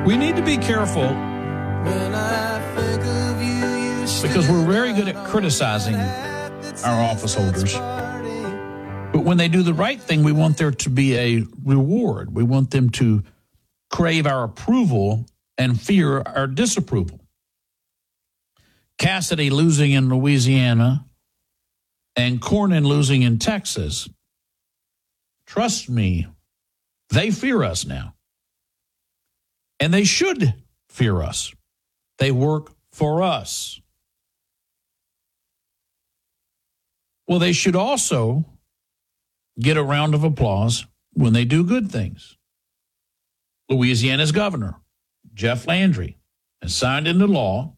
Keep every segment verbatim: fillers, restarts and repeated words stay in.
We need to be careful because we're very good at criticizing our office holders. But when they do the right thing, we want there to be a reward. We want them to crave our approval and fear our disapproval. Cassidy losing in Louisiana and Cornyn losing in Texas. Trust me, they fear us now. And they should fear us. They work for us. Well, they should also get a round of applause when they do good things. Louisiana's governor, Jeff Landry, has signed into law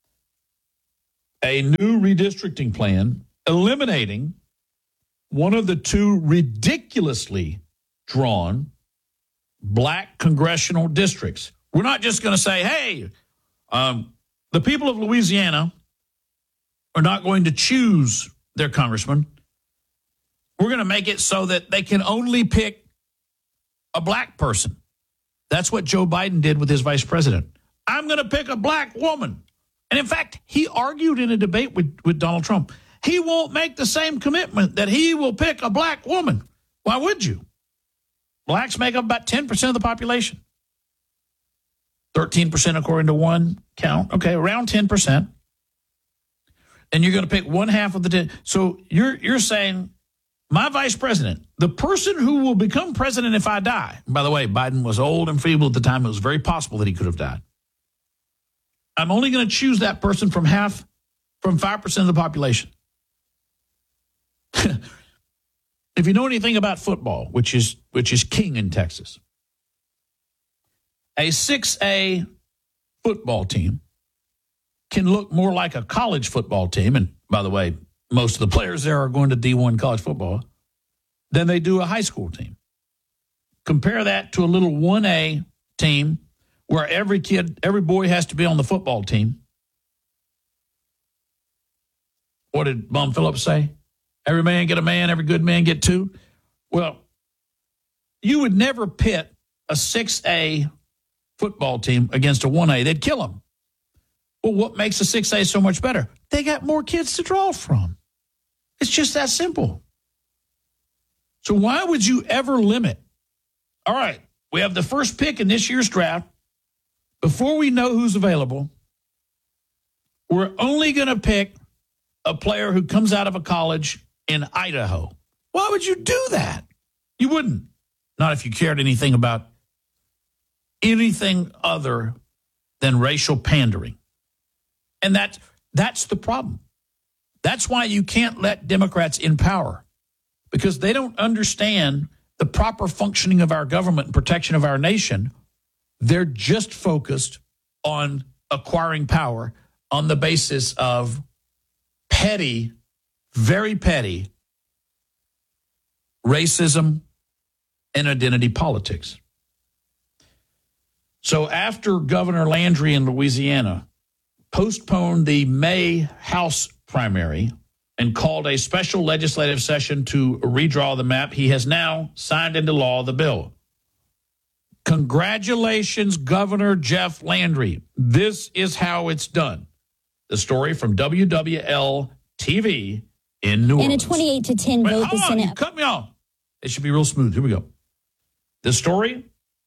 a new redistricting plan eliminating one of the two ridiculously drawn black congressional districts. We're not just going to say, hey, um, the people of Louisiana are not going to choose their congressman. We're going to make it so that they can only pick a black person. That's what Joe Biden did with his vice president. I'm going to pick a black woman. And in fact, he argued in a debate with, with Donald Trump. He won't make the same commitment that he will pick a black woman. Why would you? Blacks make up about ten percent of the population. thirteen percent according to one count. Okay, around ten percent. And you're going to pick one half of the ten. So you're you're saying my vice president, the person who will become president if I die. By the way, Biden was old and feeble at the time. It was very possible that he could have died. I'm only going to choose that person from half, from five percent of the population. If you know anything about football, which is which is king in Texas, a six A football team can look more like a college football team, and by the way, most of the players there are going to D one college football, than they do a high school team. Compare that to a little one A team where every kid, every boy has to be on the football team. What did Bum Phillips say? Every man get a man, every good man get two. Well, you would never pit a six A football team against a one A. They'd kill them. Well, what makes a six A so much better? They got more kids to draw from. It's just that simple. So why would you ever limit? All right, we have the first pick in this year's draft. Before we know who's available, we're only going to pick a player who comes out of a college in Idaho. Why would you do that? You wouldn't. Not if you cared anything about anything other than racial pandering. And that, that's the problem. That's why you can't let Democrats in power, because they don't understand the proper functioning of our government and protection of our nation. They're just focused on acquiring power on the basis of petty, very petty racism and identity politics. So after Governor Landry in Louisiana postponed the May House primary and called a special legislative session to redraw the map, he has now signed into law the bill. Congratulations, Governor Jeff Landry. This is how it's done. The story from W W L T V in New Orleans. In a twenty-eight to ten Wait, vote, the on, Senate. you cut me off. It should be real smooth. Here we go. The story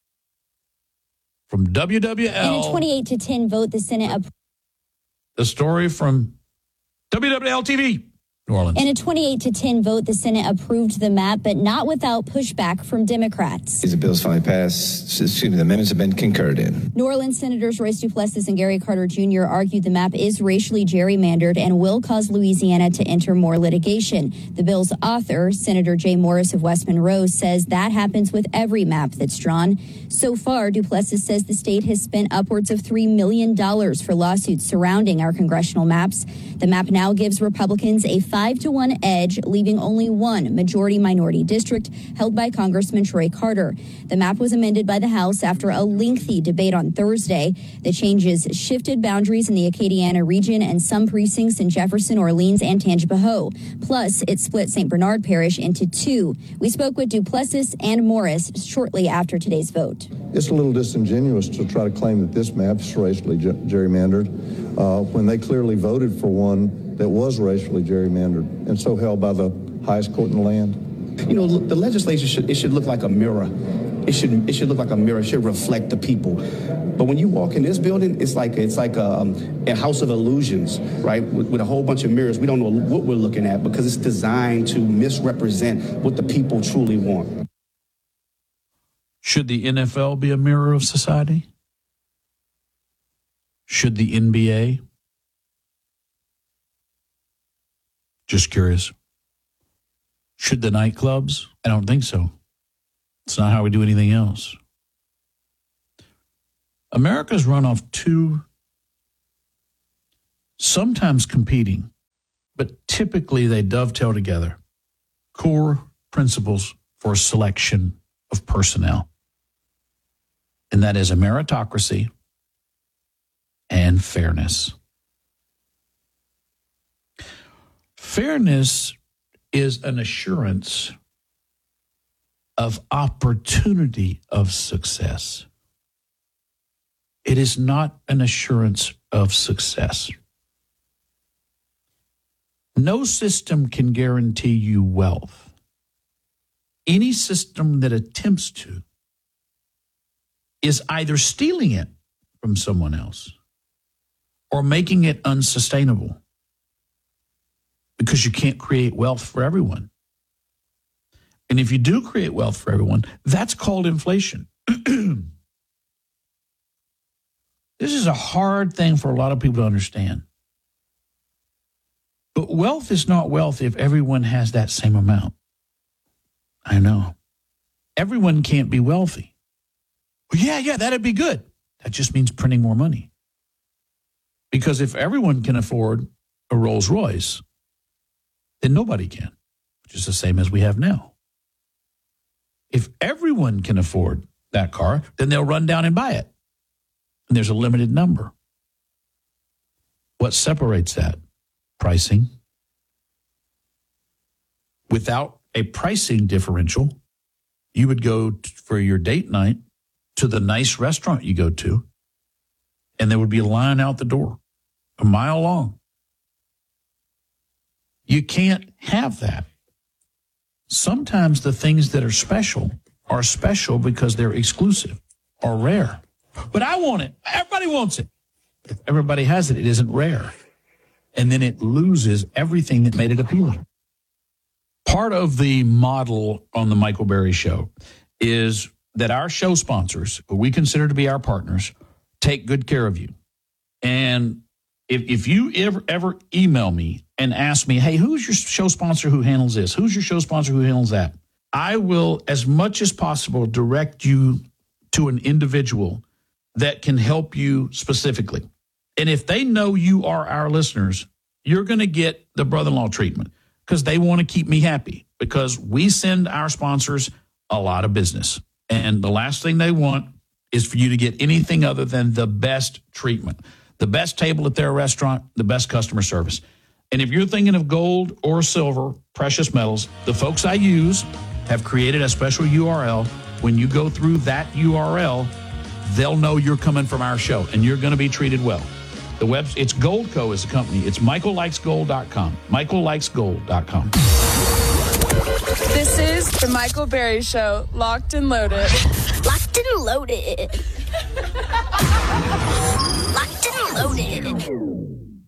from W W L. In a twenty-eight to ten vote, the Senate approved. The story from W W L T V, New Orleans. In a twenty-eight to ten vote, the Senate approved the map, but not without pushback from Democrats. These bills finally passed. Excuse me, the amendments have been concurred in. New Orleans Senators Royce Duplessis and Gary Carter Junior argued the map is racially gerrymandered and will cause Louisiana to enter more litigation. The bill's author, Senator Jay Morris of West Monroe, says that happens with every map that's drawn. So far, Duplessis says the state has spent upwards of three million dollars for lawsuits surrounding our congressional maps. The map now gives Republicans a five five to one edge, leaving only one majority-minority district held by Congressman Troy Carter. The map was amended by the House after a lengthy debate on Thursday. The changes shifted boundaries in the Acadiana region and some precincts in Jefferson, Orleans, and Tangipahoa. Plus, it split Saint Bernard Parish into two. We spoke with Duplessis and Morris shortly after today's vote. It's a little disingenuous to try to claim that this map is racially ge- gerrymandered uh, when they clearly voted for one that was racially gerrymandered and so held by the highest court in the land. You know, look, the legislature should it should look like a mirror. It should it should look like a mirror. It should reflect the people. But when you walk in this building, it's like it's like a, um, a house of illusions, right? With, with a whole bunch of mirrors, we don't know what we're looking at because it's designed to misrepresent what the people truly want. Should the N F L be a mirror of society? Should the N B A? Just curious. Should the nightclubs? I don't think so. It's not how we do anything else. America's run off two, sometimes competing, but typically they dovetail together, core principles for selection of personnel. And that is a meritocracy and fairness. Fairness is an assurance of opportunity of success. It is not an assurance of success. No system can guarantee you wealth. Any system that attempts to is either stealing it from someone else or making it unsustainable because you can't create wealth for everyone. And if you do create wealth for everyone, that's called inflation. This is a hard thing for a lot of people to understand. But wealth is not wealth if everyone has that same amount. I know. Everyone can't be wealthy. Well, yeah, yeah, that'd be good. That just means printing more money. Because if everyone can afford a Rolls Royce, then nobody can, which is the same as we have now. If everyone can afford that car, then they'll run down and buy it. And there's a limited number. What separates that? Pricing. Without a pricing differential, you would go t- for your date night to the nice restaurant you go to, and there would be a line out the door, a mile long. You can't have that. Sometimes the things that are special are special because they're exclusive or rare. But I want it. Everybody wants it. If everybody has it, it isn't rare. And then it loses everything that made it appealing. Part of the model on the Michael Berry Show is that our show sponsors, who we consider to be our partners, take good care of you. And if, if you ever, ever email me and ask me, hey, who's your show sponsor who handles this? Who's your show sponsor who handles that? I will, as much as possible, direct you to an individual that can help you specifically. And if they know you are our listeners, you're going to get the brother-in-law treatment because they want to keep me happy because we send our sponsors a lot of business. And the last thing they want is for you to get anything other than the best treatment, the best table at their restaurant, the best customer service. And if you're thinking of gold or silver, precious metals, the folks I use have created a special U R L. When you go through that U R L, they'll know you're coming from our show and you're going to be treated well. The web, it's Goldco is the company. It's michael likes gold dot com. michael likes gold dot com. This is the Michael Berry Show, locked and loaded. Locked and loaded. Locked and loaded.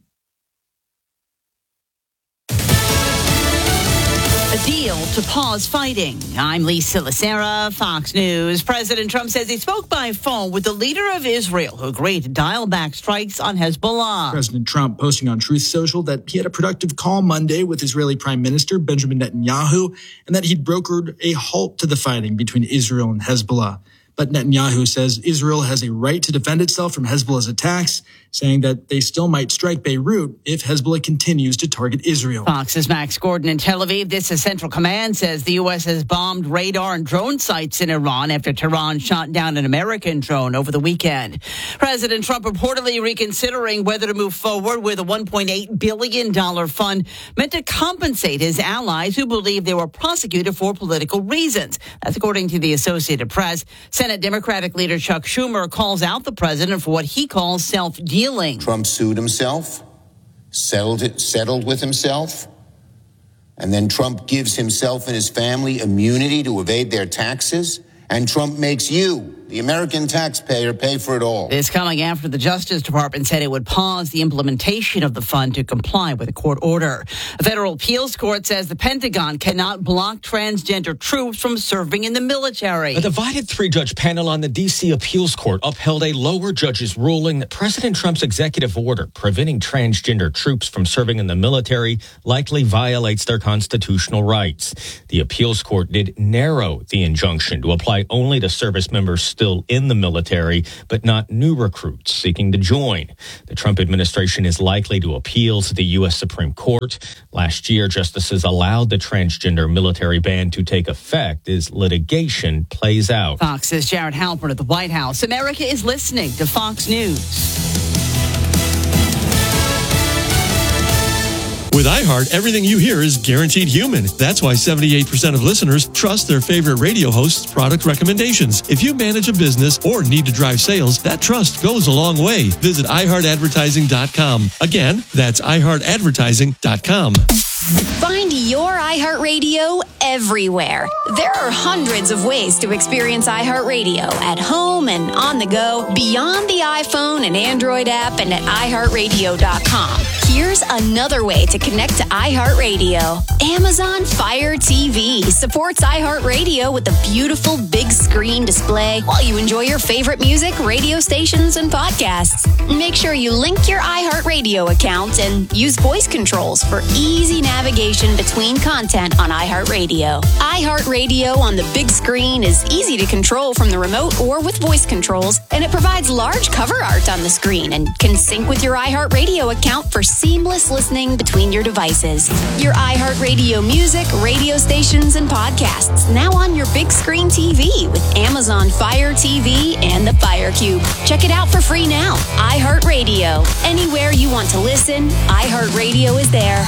A deal to pause fighting. I'm Lisa Lacera, Fox News. President Trump says he spoke by phone with the leader of Israel, who agreed to dial back strikes on Hezbollah. President Trump posting on Truth Social that he had a productive call Monday with Israeli Prime Minister Benjamin Netanyahu and that he'd brokered a halt to the fighting between Israel and Hezbollah. But Netanyahu says Israel has a right to defend itself from Hezbollah's attacks, saying that they still might strike Beirut if Hezbollah continues to target Israel. Fox's Max Gordon in Tel Aviv. This is Central Command says the U S has bombed radar and drone sites in Iran after Tehran shot down an American drone over the weekend. President Trump reportedly reconsidering whether to move forward with a one point eight billion dollars fund meant to compensate his allies who believe they were prosecuted for political reasons. That's according to the Associated Press. Senate Democratic leader Chuck Schumer calls out the president for what he calls self-dealing. Trump sued himself, settled it, settled with himself, and then Trump gives himself and his family immunity to evade their taxes, and Trump makes you, the American taxpayer, pay for it all. This coming after the Justice Department said it would pause the implementation of the fund to comply with a court order. A federal appeals court says the Pentagon cannot block transgender troops from serving in the military. A divided three-judge panel on the D C appeals court upheld a lower judge's ruling that President Trump's executive order preventing transgender troops from serving in the military likely violates their constitutional rights. The appeals court did narrow the injunction to apply only to service members still in the military, but not new recruits seeking to join. The Trump administration is likely to appeal to the U S Supreme Court. Last year, justices allowed the transgender military ban to take effect as litigation plays out. Fox's Jared Halpern at the White House. America is listening to Fox News. With iHeart, everything you hear is guaranteed human. That's why seventy-eight percent of listeners trust their favorite radio host's product recommendations. If you manage a business or need to drive sales, that trust goes a long way. Visit i heart advertising dot com. Again, that's i heart advertising dot com. Find your iHeartRadio everywhere. There are hundreds of ways to experience iHeartRadio at home and on the go, beyond the iPhone and Android app and at i heart radio dot com. Here's another way to connect to iHeartRadio. Amazon Fire T V supports iHeartRadio with a beautiful big screen display while you enjoy your favorite music, radio stations, and podcasts. Make sure you link your iHeartRadio account and use voice controls for easy navigation between content on iHeartRadio. iHeartRadio on the big screen is easy to control from the remote or with voice controls, and it provides large cover art on the screen and can sync with your iHeartRadio account for seamless listening between your devices. Your iHeartRadio music, radio stations, and podcasts now on your big screen T V with Amazon Fire T V and the Fire Cube. Check it out for free now. iHeartRadio. Anywhere you want to listen, iHeartRadio is there.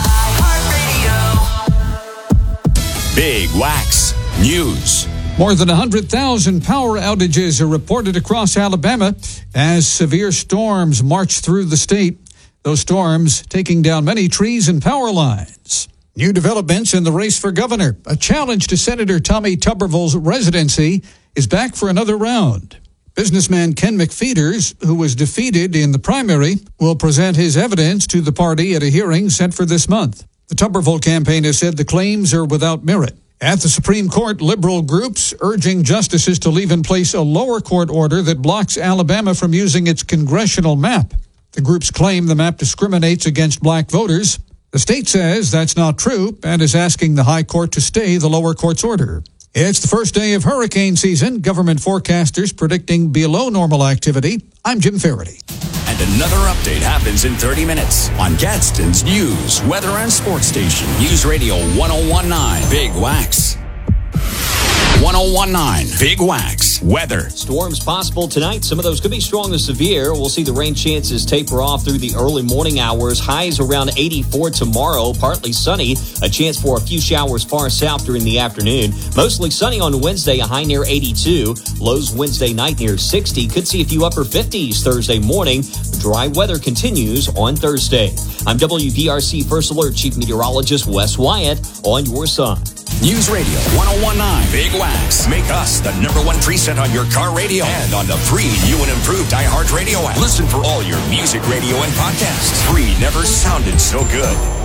Big Wax News. More than one hundred thousand power outages are reported across Alabama as severe storms march through the state. Those storms taking down many trees and power lines. New developments in the race for governor. A challenge to Senator Tommy Tuberville's residency is back for another round. Businessman Ken McFeeters, who was defeated in the primary, will present his evidence to the party at a hearing set for this month. The Tuberville campaign has said the claims are without merit. At the Supreme Court, liberal groups urging justices to leave in place a lower court order that blocks Alabama from using its congressional map. The groups claim the map discriminates against black voters. The state says that's not true and is asking the high court to stay the lower court's order. It's the first day of hurricane season. Government forecasters predicting below normal activity. I'm Jim Faraday. And another update happens in thirty minutes on Gadsden's News, Weather, and Sports Station. News Radio one oh one point nine Big Wax. one oh one point nine Big Wax Weather. Storms possible tonight. Some of those could be strong to severe. We'll see the rain chances taper off through the early morning hours. Highs around eighty-four tomorrow. Partly sunny. A chance for a few showers far south during the afternoon. Mostly sunny on Wednesday. A high near eighty-two. Lows Wednesday night near sixty. Could see a few upper fifties Thursday morning. Dry weather continues on Thursday. I'm W B R C First Alert Chief Meteorologist Wes Wyatt on your side. News Radio one oh one point nine Big Wax. Make us the number one preset on your car radio and on the free new and improved iHeartRadio app. Listen for all your music, radio, and podcasts. Free never sounded so good.